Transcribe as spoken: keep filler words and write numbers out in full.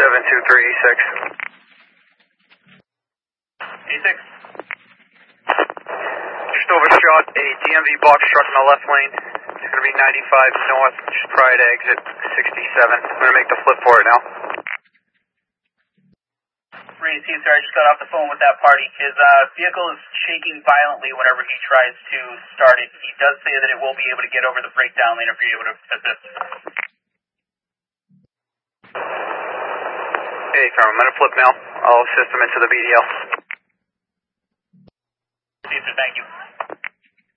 seven two three E six. E six. Just overshot a D M V box truck in the left lane. It's going to be ninety-five north, just prior to exit sixty-seven. I'm going to make the flip for it now. Rain team, sir, I just got off the phone with that party. His uh, vehicle is shaking violently whenever he tries to start it. He does say that it will be able to get over the breakdown lane if you're able to assist. Hey, Carmen, I'm going to flip now. I'll assist him into the B D L. Thank you.